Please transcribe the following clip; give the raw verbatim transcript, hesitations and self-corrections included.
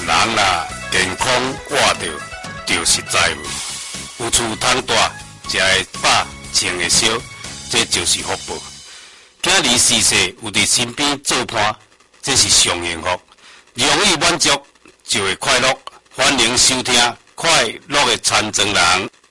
人若健康活着，就是财富。有厝通住，食会饱，穿会烧，这就是福报。囝儿逝世有伫身边做伴，这是上幸福。容易满足就会快乐。欢迎收听《快乐的田庄人》。